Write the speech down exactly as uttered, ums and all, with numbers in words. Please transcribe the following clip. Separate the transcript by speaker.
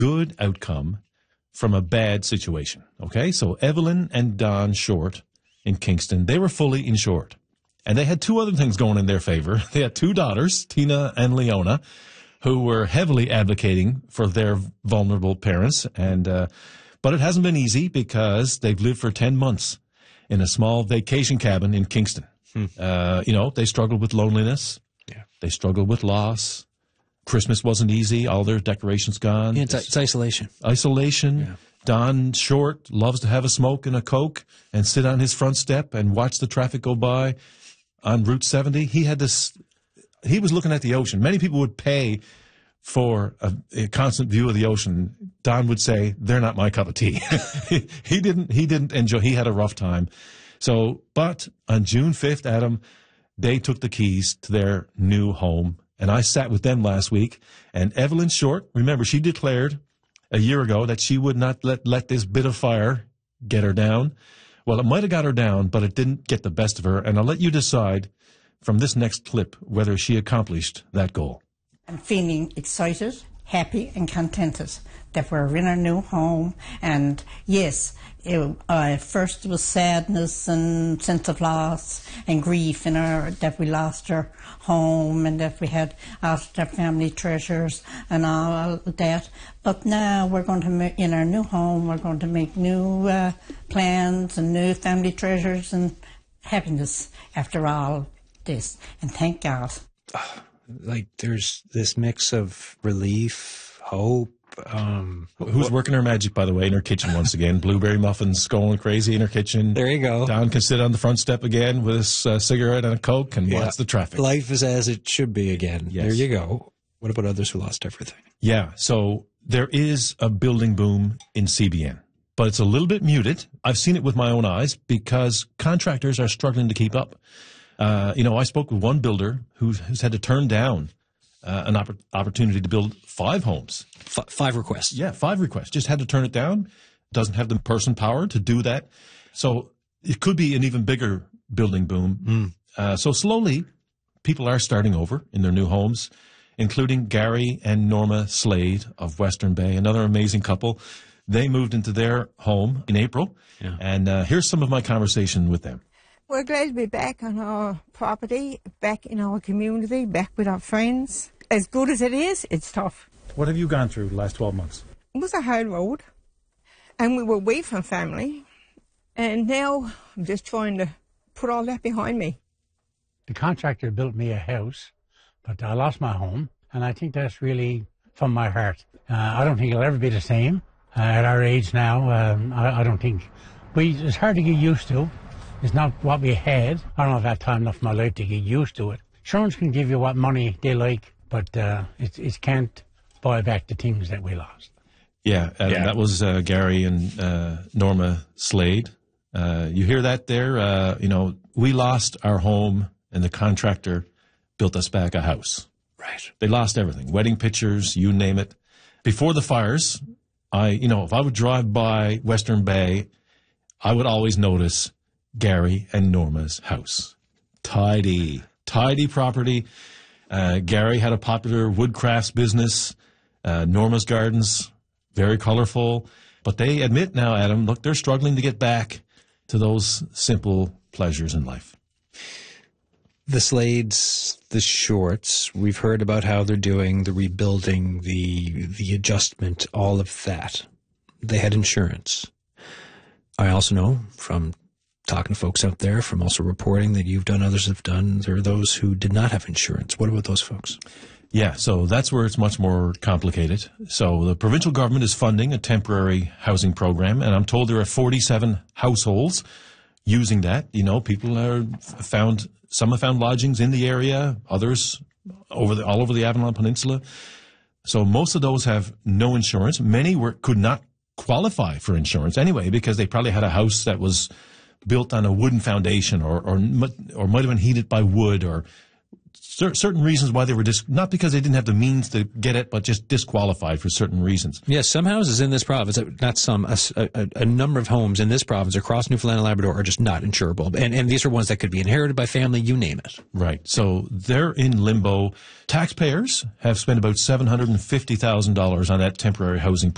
Speaker 1: good outcome from a bad situation. Okay, so Evelyn and Don Short in Kingston, they were fully insured. And they had two other things going in their favor. They had two daughters, Tina and Leona, who were heavily advocating for their vulnerable parents. And uh, but it hasn't been easy because they've lived for ten months in a small vacation cabin in Kingston. Hmm. Uh, you know, they struggled with loneliness. Yeah. They struggled with loss. Christmas wasn't easy. All their decorations gone.
Speaker 2: Yeah, it's, it's isolation.
Speaker 1: Isolation.
Speaker 2: Yeah.
Speaker 1: Don Short loves to have a smoke and a Coke and sit on his front step and watch the traffic go by on Route seventy. He had this, he was looking at the ocean. Many people would pay for a, a constant view of the ocean. Don would say, they're not my cup of tea. he, he didn't, he didn't enjoy, he had a rough time. So, but on June fifth, Adam, they took the keys to their new home. And I sat with them last week, and Evelyn Short, remember, she declared a year ago that she would not let, let this bit of fire get her down. Well, it might have got her down, but it didn't get the best of her. And I'll let you decide from this next clip whether she accomplished that goal.
Speaker 3: I'm feeling excited, happy, and contented that we're in our new home. And yes, it, uh, at first it was sadness and sense of loss and grief in our that we lost our home and that we had lost our family treasures and all that. But now we're going to make, in our new home, we're going to make new uh, plans and new family treasures and happiness after all this. And thank God.
Speaker 2: Like there's this mix of relief, hope. Um,
Speaker 1: Who's what? working her magic, by the way, in her kitchen once again? Blueberry muffins going crazy in her kitchen.
Speaker 2: There you go.
Speaker 1: Don can sit on the front step again with his uh, cigarette and a Coke and yeah. watch the traffic.
Speaker 2: Life is as it should be again.
Speaker 1: Yes.
Speaker 2: There you go. What about others who lost everything?
Speaker 1: Yeah, so there is a building boom in C B N, but it's a little bit muted. I've seen it with my own eyes because contractors are struggling to keep up. Uh, you know, I spoke with one builder who's, who's had to turn down uh, an opp- opportunity to build five homes.
Speaker 2: F- five requests.
Speaker 1: Yeah, five requests. Just had to turn it down. Doesn't have the person power to do that. So it could be an even bigger building boom. Mm. Uh, so slowly, people are starting over in their new homes, including Gary and Norma Slade of Western Bay, another amazing couple. They moved into their home in April. Yeah. And uh, here's some of my conversation with them.
Speaker 4: We're glad to be back on our property, back in our community, back with our friends. As good as it is, it's tough.
Speaker 5: What have you gone through the last twelve months?
Speaker 4: It was a hard road, and we were away from family, and now I'm just trying to put all that behind me.
Speaker 5: The contractor built me a house, but I lost my home, and I think that's really from my heart. Uh, I don't think it'll ever be the same uh, at our age now. Um, I, I don't think. We, it's hard to get used to. It's not what we had. I don't know if I have time enough in my life to get used to it. Insurance can give you what money they like, but uh, it, it can't buy back the things that we lost.
Speaker 1: Yeah, uh, yeah. That was uh, Gary and uh, Norma Slade. Uh, you hear that there? Uh, you know, we lost our home, and the contractor built us back a house.
Speaker 2: Right.
Speaker 1: They lost everything, wedding pictures, you name it. Before the fires, I, you know, if I would drive by Western Bay, I would always notice Gary and Norma's house. Tidy, tidy property. Uh, Gary had a popular woodcrafts business. Uh, Norma's gardens, very colorful. But they admit now, Adam, look, they're struggling to get back to those simple pleasures in life.
Speaker 2: The Slades, the Shorts, we've heard about how they're doing the rebuilding, the the adjustment, all of that. They had insurance. I also know from talking to folks out there, from also reporting that you've done, others have done, there are those who did not have insurance. What about those folks?
Speaker 1: Yeah, so that's where it's much more complicated. So the provincial government is funding a temporary housing program, and I'm told there are forty-seven households using that. You know, people are found, some have found lodgings in the area, others over the, all over the Avalon Peninsula. So most of those have no insurance. Many were could not qualify for insurance anyway because they probably had a house that was built on a wooden foundation or or, or might have been heated by wood or cer- certain reasons why they were dis- not because they didn't have the means to get it, but just disqualified for certain reasons.
Speaker 2: Yes, some houses in this province, not some, a, a, a number of homes in this province across Newfoundland and Labrador are just not insurable. And, and these are ones that could be inherited by family, you name it.
Speaker 1: Right. So they're in limbo. Taxpayers have spent about seven hundred fifty thousand dollars on that temporary housing